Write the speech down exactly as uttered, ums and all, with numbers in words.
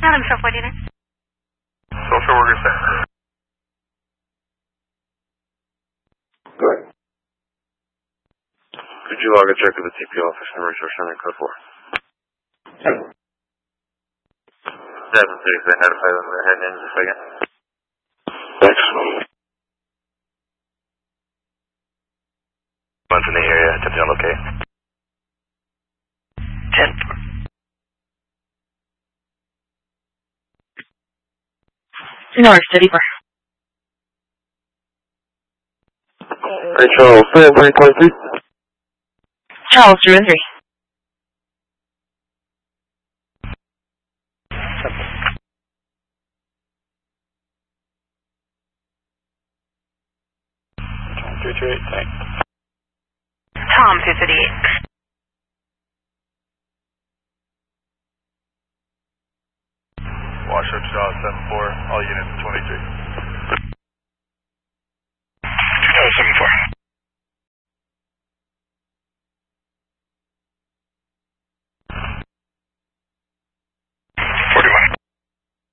Count himself, what unit? Social worker center. Good. Could you log a check of the T P office and resource center code four? Seven. Seven six, I notify them they're heading in just a second. Thanks. One's in the area, attempt to locate. Ten. North, steady for. Hey, Charles, Sam, three twenty-three. Charles, through and three. three two eight, thanks. Tom, two thirty-eight. Washoe, Shaw, seven four, all units twenty-three.